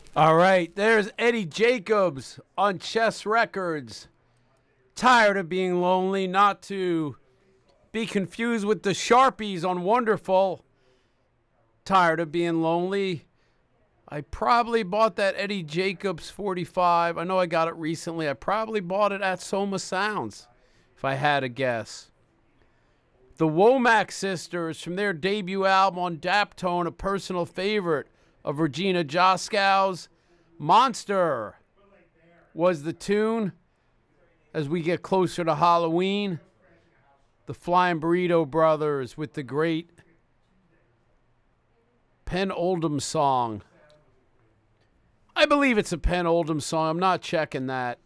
All right, there's Eddie Jacobs on Chess Records. Tired of being lonely, not to be confused with the Sharpies on Wonderful. Tired of being lonely. I probably bought that Eddie Jacobs 45. I know I got it recently. I probably bought it at Soma Sounds, if I had to guess. The Womack Sisters from their debut album on Daptone, a personal favorite of Regina Joskow's. Monster was the tune as we get closer to Halloween. The Flying Burrito Brothers with the great Penn Oldham song. I believe it's a Penn Oldham song. I'm not checking that.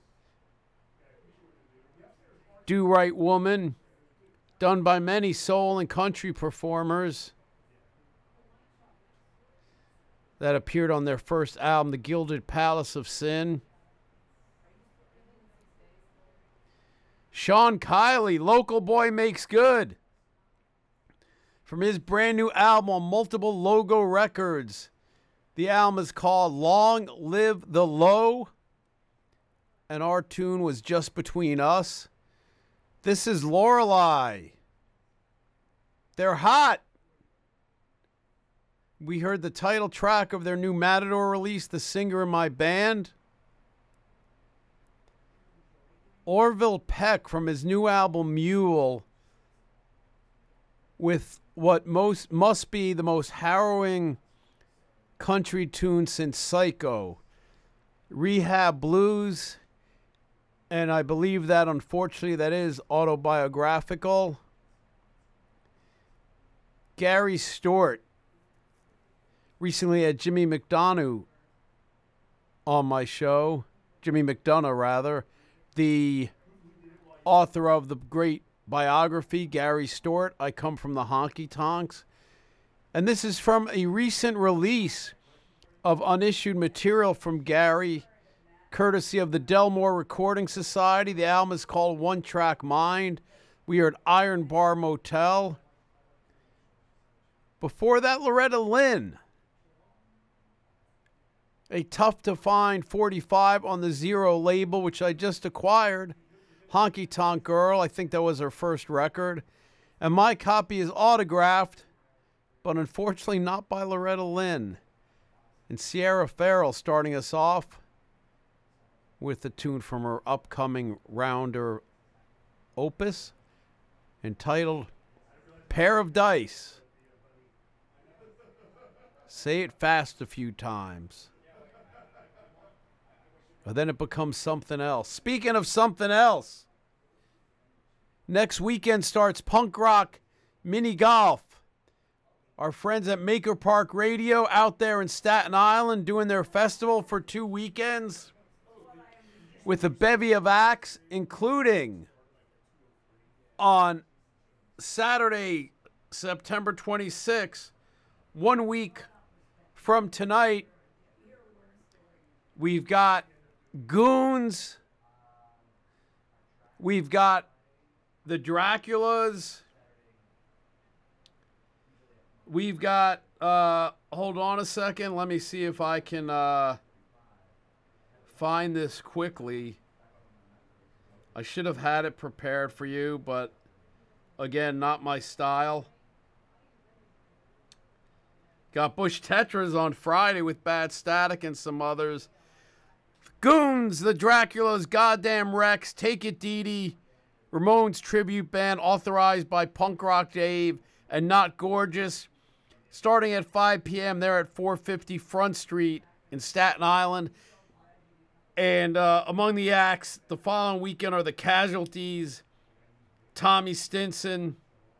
Do Right Woman, done by many soul and country performers that appeared on their first album, The Gilded Palace of Sin. Sean Kiley, Local Boy Makes Good, from his brand new album on Multiple Logo Records. The album is called Long Live the Low, and our tune was Just Between Us. This is Lorelei. They're hot. We heard the title track of their new Matador release, The Singer in My Band. Orville Peck from his new album Mule, with what must be the most harrowing country tune since Psycho. Rehab Blues, and I believe that unfortunately that is autobiographical. Gary Stewart recently had Jimmy McDonough on my show. Jimmy McDonough, rather. The author of the great biography, Gary Stewart, I Come from the Honky Tonks. And this is from a recent release of unissued material from Gary, courtesy of the Delmore Recording Society. The album is called One Track Mind. We are at Iron Bar Motel. Before that, Loretta Lynn. A tough-to-find 45 on the Zero label, which I just acquired. Honky Tonk Girl, I think that was her first record. And my copy is autographed, but unfortunately not by Loretta Lynn. And Sierra Farrell starting us off with the tune from her upcoming rounder opus entitled Pair of Dice. Say it fast a few times, but then it becomes something else. Speaking of something else, next weekend starts Punk Rock Mini Golf. Our friends at Maker Park Radio out there in Staten Island doing their festival for 2 weekends with a bevy of acts, including on Saturday, September 26th, 1 week from tonight, we've got Goons, we've got the Draculas, we've got, hold on a second, let me see if I can find this quickly. I should have had it prepared for you, but again, not my style. Got Bush Tetras on Friday with Bad Static and some others. Goons, the Draculas, Goddamn Rex, Take It Dee Dee, Ramones tribute band authorized by Punk Rock Dave and Not Gorgeous. Starting at 5 p.m. there at 450 Front Street in Staten Island. And among the acts the following weekend are the Casualties, Tommy Stinson.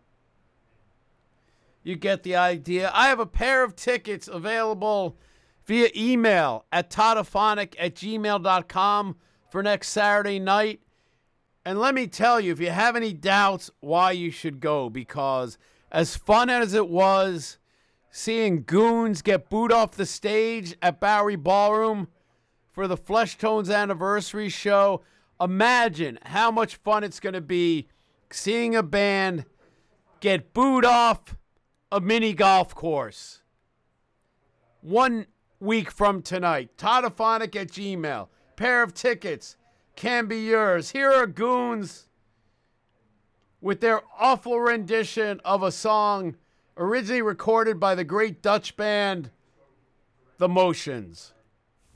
You get the idea. I have a pair of tickets available via email at todophonic@gmail.com for next Saturday night. And let me tell you, if you have any doubts why you should go, because as fun as it was seeing Goons get booed off the stage at Bowery Ballroom for the Fleshtones anniversary show, imagine how much fun it's going to be seeing a band get booed off a mini golf course. One week from tonight. Toddophonic at Gmail. Pair of tickets can be yours. Here are Goons with their awful rendition of a song originally recorded by the great Dutch band, The Motions.